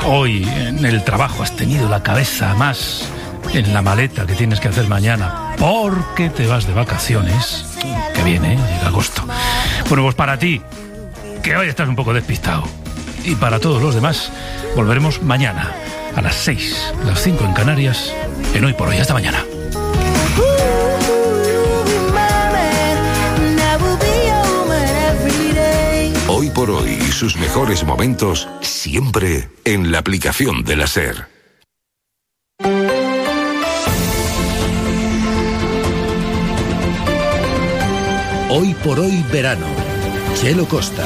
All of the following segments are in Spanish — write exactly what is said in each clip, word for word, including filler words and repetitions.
hoy en el trabajo has tenido la cabeza más en la maleta que tienes que hacer mañana porque te vas de vacaciones, que viene, ¿eh? Llega agosto. Bueno, pues para ti, que hoy estás un poco despistado, y para todos los demás, volveremos mañana a las seis, las cinco en Canarias, en Hoy por Hoy. Hasta mañana. Hoy por Hoy, sus mejores momentos, siempre en la aplicación de la SER. Hoy por Hoy verano. Chelo Costa.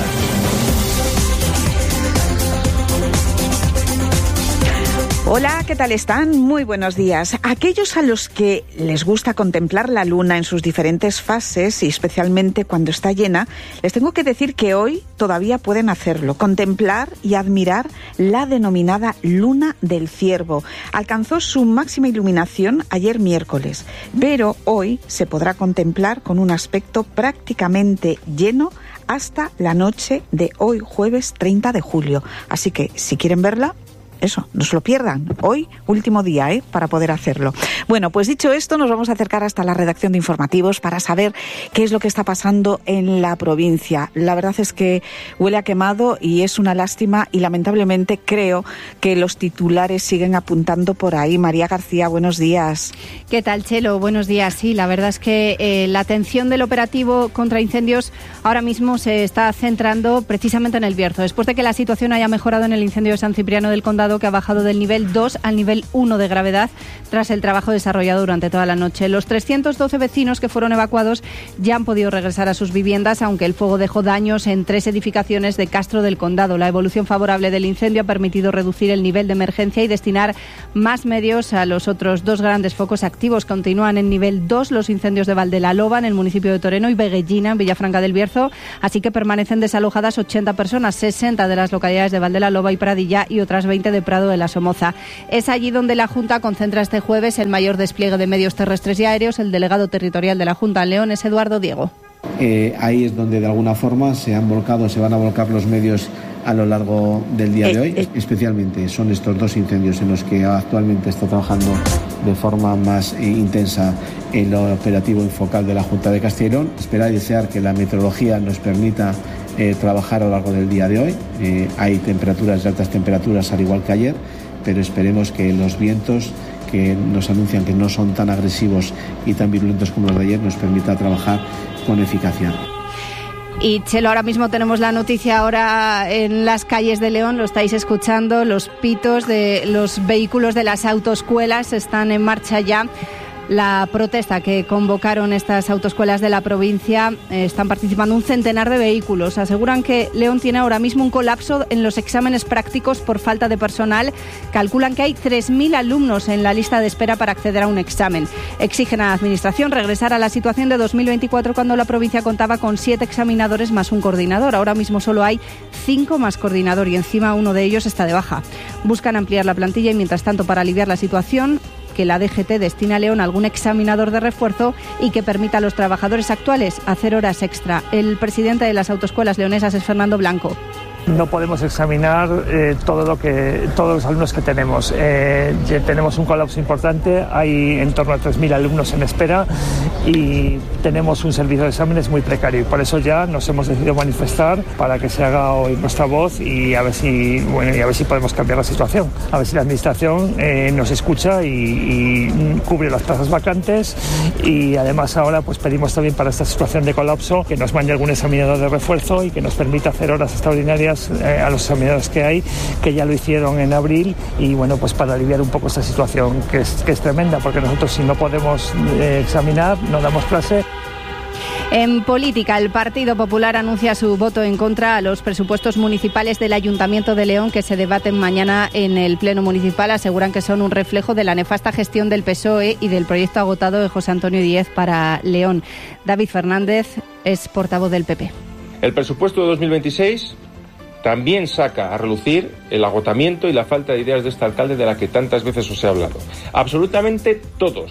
Hola, ¿qué tal están? Muy buenos días. Aquellos a los que les gusta contemplar la luna en sus diferentes fases y especialmente cuando está llena, les tengo que decir que hoy todavía pueden hacerlo, contemplar y admirar la denominada Luna del Ciervo. Alcanzó su máxima iluminación ayer miércoles, pero hoy se podrá contemplar con un aspecto prácticamente lleno hasta la noche de hoy, jueves treinta de julio. Así que, si quieren verla, eso, no se lo pierdan. Hoy, último día, ¿eh?, para poder hacerlo. Bueno, pues dicho esto, nos vamos a acercar hasta la redacción de informativos para saber qué es lo que está pasando en la provincia. La verdad es que huele a quemado y es una lástima y lamentablemente creo que los titulares siguen apuntando por ahí. María García, buenos días. ¿Qué tal, Chelo? Buenos días. Sí, la verdad es que eh, la atención del operativo contra incendios ahora mismo se está centrando precisamente en el Bierzo. Después de que la situación haya mejorado en el incendio de San Cipriano del Condado, que ha bajado del nivel dos al nivel uno de gravedad tras el trabajo desarrollado durante toda la noche. Los trescientos doce vecinos que fueron evacuados ya han podido regresar a sus viviendas, aunque el fuego dejó daños en tres edificaciones de Castro del Condado. La evolución favorable del incendio ha permitido reducir el nivel de emergencia y destinar más medios a los otros dos grandes focos activos. Continúan en nivel dos los incendios de Valdelaloba, en el municipio de Toreno, y Veguellina, en Villafranca del Bierzo, así que permanecen desalojadas ochenta personas, sesenta de las localidades de Valdelaloba y Pradilla y otras veinte de Prado de la Somoza. Es allí donde la Junta concentra este jueves el mayor despliegue de medios terrestres y aéreos. El delegado territorial de la Junta en León es Eduardo Diego. Eh, ahí es donde de alguna forma se han volcado, se van a volcar los medios a lo largo del día de hoy. Eh, eh. Especialmente son estos dos incendios en los que actualmente está trabajando de forma más eh, intensa el operativo infocal de la Junta de Castilla y León. Esperar y desear que la meteorología nos permita eh, trabajar a lo largo del día de hoy. Eh, hay temperaturas de altas temperaturas al igual que ayer, pero esperemos que los vientos que nos anuncian que no son tan agresivos y tan virulentos como los de ayer nos permita trabajar con eficacia. Y Chelo, ahora mismo tenemos la noticia ahora en las calles de León, lo estáis escuchando, los pitos de los vehículos de las autoescuelas están en marcha ya. La protesta que convocaron estas autoescuelas de la provincia, eh, están participando un centenar de vehículos. Aseguran que León tiene ahora mismo un colapso en los exámenes prácticos por falta de personal. Calculan que hay tres mil alumnos en la lista de espera para acceder a un examen. Exigen a la Administración regresar a la situación de dos mil veinticuatro, cuando la provincia contaba con siete examinadores más un coordinador. Ahora mismo solo hay cinco más coordinador y encima uno de ellos está de baja. Buscan ampliar la plantilla y, mientras tanto, para aliviar la situación, que la D G T destine a León algún examinador de refuerzo y que permita a los trabajadores actuales hacer horas extra. El presidente de las autoescuelas leonesas es Fernando Blanco. No podemos examinar eh, todo lo que, todos los alumnos que tenemos. Eh, tenemos un colapso importante, hay en torno a tres mil alumnos en espera y tenemos un servicio de exámenes muy precario. Y por eso ya nos hemos decidido manifestar para que se haga oír nuestra voz y a ver si, bueno, y a ver si podemos cambiar la situación. A ver si la Administración eh, nos escucha y, y cubre las plazas vacantes, y además ahora pues pedimos también, para esta situación de colapso, que nos mande algún examinador de refuerzo y que nos permita hacer horas extraordinarias a los examinadores que hay, que ya lo hicieron en abril, y bueno, pues para aliviar un poco esta situación que es, que es tremenda, porque nosotros, si no podemos eh, examinar, no damos clase. En política, el Partido Popular anuncia su voto en contra a los presupuestos municipales del Ayuntamiento de León, que se debaten mañana en el Pleno Municipal. Aseguran que son un reflejo de la nefasta gestión del P S O E y del proyecto agotado de José Antonio Díez para León. David Fernández es portavoz del P P. El presupuesto de dos mil veintiséis también saca a relucir el agotamiento y la falta de ideas de este alcalde, de la que tantas veces os he hablado. Absolutamente todos,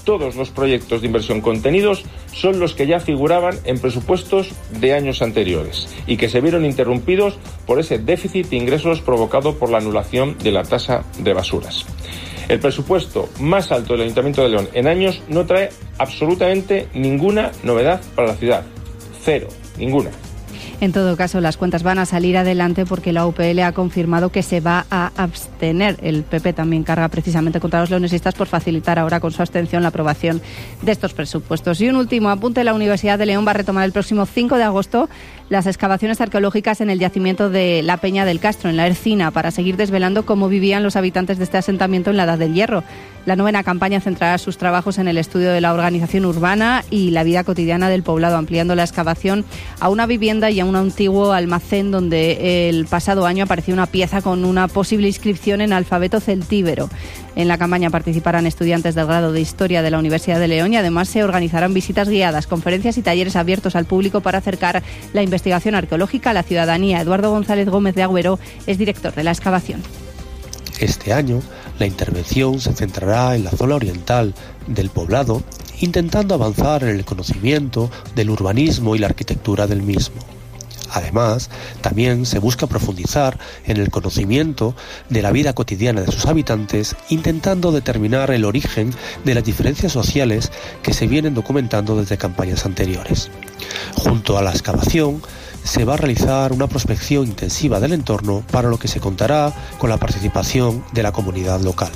todos los proyectos de inversión contenidos son los que ya figuraban en presupuestos de años anteriores y que se vieron interrumpidos por ese déficit de ingresos provocado por la anulación de la tasa de basuras. El presupuesto más alto del Ayuntamiento de León en años no trae absolutamente ninguna novedad para la ciudad. Cero, ninguna. En todo caso, las cuentas van a salir adelante porque la U P L ha confirmado que se va a abstener. El P P también carga precisamente contra los leonesistas por facilitar ahora con su abstención la aprobación de estos presupuestos. Y un último apunte, la Universidad de León va a retomar el próximo cinco de agosto las excavaciones arqueológicas en el yacimiento de la Peña del Castro, en la Ercina, para seguir desvelando cómo vivían los habitantes de este asentamiento en la Edad del Hierro. La novena campaña centrará sus trabajos en el estudio de la organización urbana y la vida cotidiana del poblado, ampliando la excavación a una vivienda y a un antiguo almacén donde el pasado año apareció una pieza con una posible inscripción en alfabeto celtíbero. En la campaña participarán estudiantes del grado de Historia de la Universidad de León y además se organizarán visitas guiadas, conferencias y talleres abiertos al público para acercar la investigación arqueológica a la ciudadanía. Eduardo González Gómez de Agüero es director de la excavación. Este año, la intervención se centrará en la zona oriental del poblado, intentando avanzar en el conocimiento del urbanismo y la arquitectura del mismo. Además, también se busca profundizar en el conocimiento de la vida cotidiana de sus habitantes, intentando determinar el origen de las diferencias sociales que se vienen documentando desde campañas anteriores. Junto a la excavación, se va a realizar una prospección intensiva del entorno, para lo que se contará con la participación de la comunidad local.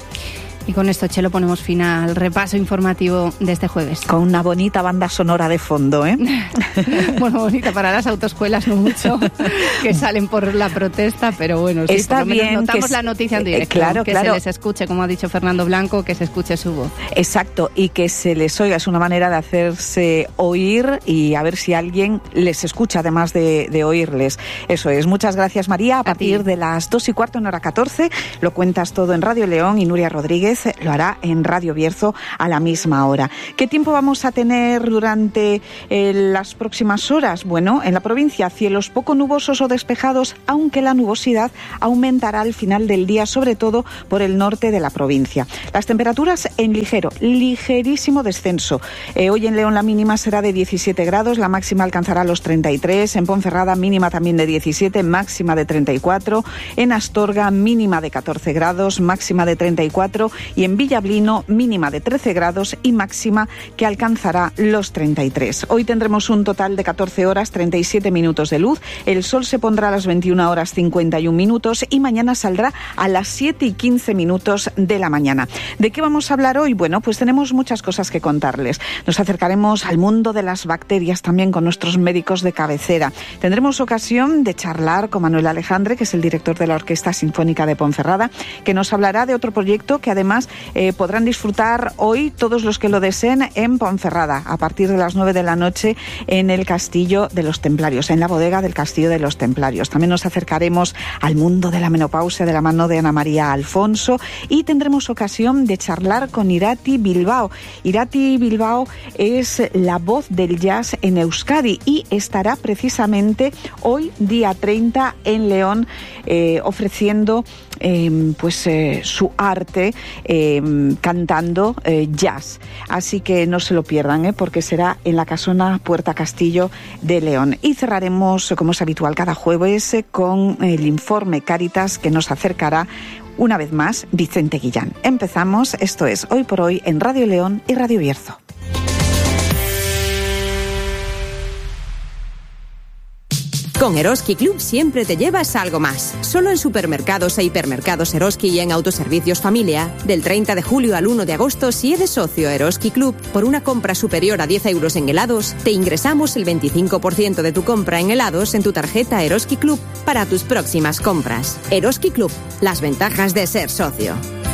Y con esto, Chelo, ponemos fin al repaso informativo de este jueves. Con una bonita banda sonora de fondo, ¿eh? Bueno, bonita para las autoescuelas, no mucho, que salen por la protesta, pero bueno, sí, está por lo menos bien. Notamos que la noticia en directo, eh, claro, que claro. se les escuche, como ha dicho Fernando Blanco, que se escuche su voz. Exacto, y que se les oiga, es una manera de hacerse oír y a ver si alguien les escucha, además de, de oírles. Eso es. Muchas gracias, María. A, a partir ti. de las dos y cuarto en hora catorce, lo cuentas todo en Radio León y Nuria Rodríguez lo hará en Radio Bierzo a la misma hora. ¿Qué tiempo vamos a tener durante eh, las próximas horas? Bueno, en la provincia, cielos poco nubosos o despejados, aunque la nubosidad aumentará al final del día, sobre todo por el norte de la provincia. Las temperaturas en ligero, ligerísimo descenso. Eh, hoy en León la mínima será de diecisiete grados, la máxima alcanzará los treinta y tres, en Ponferrada mínima también de diecisiete, máxima de treinta y cuatro, en Astorga mínima de catorce grados, máxima de treinta y cuatro y en Villablino mínima de trece grados y máxima que alcanzará los treinta y tres. Hoy tendremos un total de catorce horas treinta y siete minutos de luz, el sol se pondrá a las veintiuna horas cincuenta y un minutos y mañana saldrá a las siete y quince minutos de la mañana. ¿De qué vamos a hablar hoy? Bueno, pues tenemos muchas cosas que contarles. Nos acercaremos al mundo de las bacterias también con nuestros médicos de cabecera. Tendremos ocasión de charlar con Manuel Alejandre, que es el director de la Orquesta Sinfónica de Ponferrada, que nos hablará de otro proyecto que además eh, podrán disfrutar hoy todos los que lo deseen en Ponferrada, a partir de las nueve de la noche en el Castillo de los Templarios, en la bodega del Castillo de los Templarios. También nos acercaremos al mundo de la menopausia de la mano de Ana María Alfonso y tendremos ocasión de charlar con Irati Bilbao. Irati Bilbao es la voz del jazz en Euskadi y estará precisamente hoy, día treinta, en León, eh, ofreciendo eh, pues eh, su arte eh, cantando eh, jazz. Así que no se lo pierdan, ¿eh? porque será en la Casona Puerta Castillo de León. Y cerraremos, como es habitual cada jueves, eh, con el informe Cáritas que nos acercará una vez más Vicente Guillán. Empezamos, esto es Hoy por Hoy en Radio León y Radio Bierzo. Con Eroski Club siempre te llevas algo más. Solo en supermercados e hipermercados Eroski y en autoservicios Familia, del treinta de julio al uno de agosto, si eres socio Eroski Club, por una compra superior a diez euros en helados, te ingresamos el veinticinco por ciento de tu compra en helados en tu tarjeta Eroski Club para tus próximas compras. Eroski Club, las ventajas de ser socio.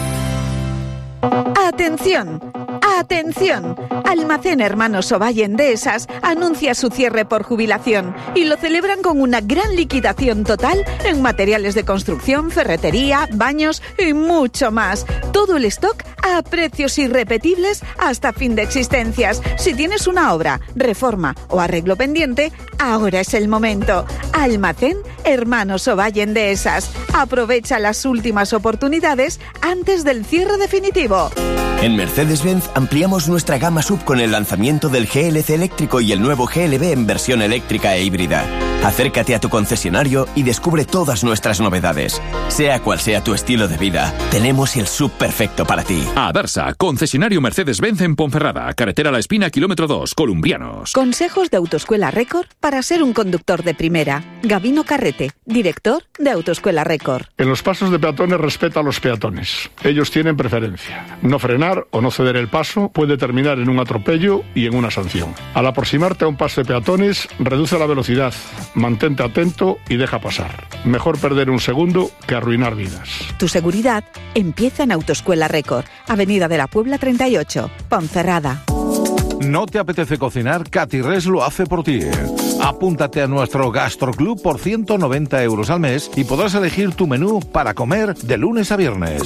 ¡Atención! ¡Atención! Almacén Hermanos Ovalle Endesas anuncia su cierre por jubilación y lo celebran con una gran liquidación total en materiales de construcción, ferretería, baños y mucho más. Todo el stock a precios irrepetibles hasta fin de existencias. Si tienes una obra, reforma o arreglo pendiente, ahora es el momento. Almacén Hermanos Ovalle Endesas. Aprovecha las últimas oportunidades antes del cierre definitivo. En Mercedes-Benz ampliamos nuestra gama sub con el lanzamiento del G L C eléctrico y el nuevo G L B en versión eléctrica e híbrida. Acércate a tu concesionario y descubre todas nuestras novedades. Sea cual sea tu estilo de vida, tenemos el sub perfecto para ti. Adarsa, concesionario Mercedes-Benz en Ponferrada, carretera La Espina, kilómetro dos, Columbrianos. Consejos de Autoescuela Record para ser un conductor de primera. Gabino Carrete, director de Autoescuela Record. En los pasos de peatones respeta a los peatones. Ellos tienen preferencia. No frenar o no ceder el paso puede terminar en un atropello y en una sanción. Al aproximarte a un paso de peatones, reduce la velocidad, mantente atento y deja pasar. Mejor perder un segundo que arruinar vidas. Tu seguridad empieza en Autoescuela Record, Avenida de la Puebla treinta y ocho, Ponferrada. ¿No te apetece cocinar? Catirres lo hace por ti. Apúntate a nuestro Gastroclub por ciento noventa euros al mes y podrás elegir tu menú para comer de lunes a viernes.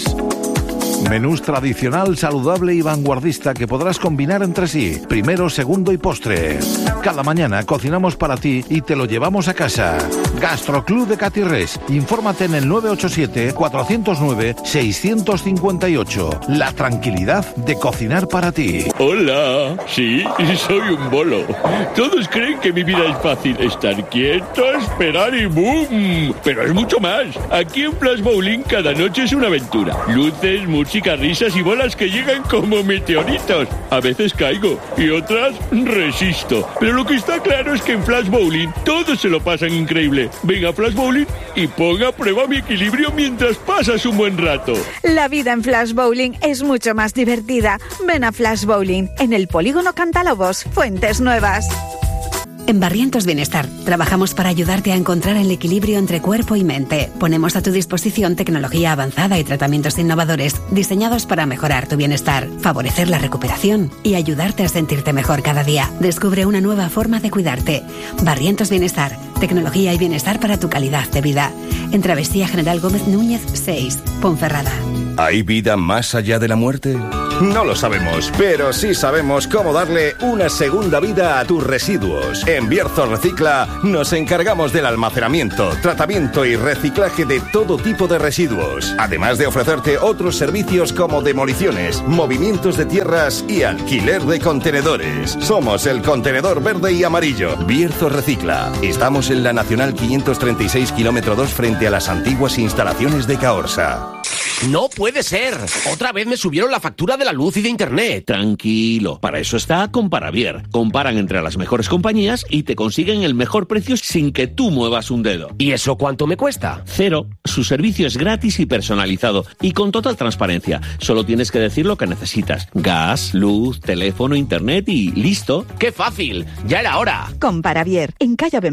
Menús tradicional, saludable y vanguardista que podrás combinar entre sí, primero, segundo y postre. Cada mañana cocinamos para ti y te lo llevamos a casa. Gastroclub de Catirres. Infórmate en el nueve ocho siete, cuatro cero nueve, seis cinco ocho. La tranquilidad de cocinar para ti. Hola, sí, soy un bolo. Todos creen que mi vida es fácil. Estar quieto, esperar y ¡boom! Pero es mucho más. Aquí en Flash Bowling cada noche es una aventura. Luces, música, risas y bolas que llegan como meteoritos. A veces caigo y otras resisto. Pero lo que está claro es que en Flash Bowling todos se lo pasan increíble. Venga a Flash Bowling y ponga a prueba mi equilibrio mientras pasas un buen rato. La vida en Flash Bowling es mucho más divertida. Ven a Flash Bowling en el Polígono Cantalobos, Fuentes Nuevas. En Barrientos Bienestar trabajamos para ayudarte a encontrar el equilibrio entre cuerpo y mente. Ponemos a tu disposición tecnología avanzada y tratamientos innovadores diseñados para mejorar tu bienestar, favorecer la recuperación y ayudarte a sentirte mejor cada día. Descubre una nueva forma de cuidarte. Barrientos Bienestar, tecnología y bienestar para tu calidad de vida. En Travesía General Gómez Núñez seis, Ponferrada. ¿Hay vida más allá de la muerte? No lo sabemos, pero sí sabemos cómo darle una segunda vida a tus residuos. En Bierzo Recicla nos encargamos del almacenamiento, tratamiento y reciclaje de todo tipo de residuos, además de ofrecerte otros servicios como demoliciones, movimientos de tierras y alquiler de contenedores. Somos el contenedor verde y amarillo. Bierzo Recicla. Estamos en la Nacional quinientos treinta y seis, kilómetro dos, frente a las antiguas instalaciones de Caorsa. ¡No puede ser! Otra vez me subieron la factura de la luz y de internet. Tranquilo, para eso está Comparavier. Comparan entre las mejores compañías y te consiguen el mejor precio sin que tú muevas un dedo. ¿Y eso cuánto me cuesta? Cero. Su servicio es gratis y personalizado y con total transparencia. Solo tienes que decir lo que necesitas. Gas, luz, teléfono, internet y listo. ¡Qué fácil! ¡Ya era hora! Comparavier, en calle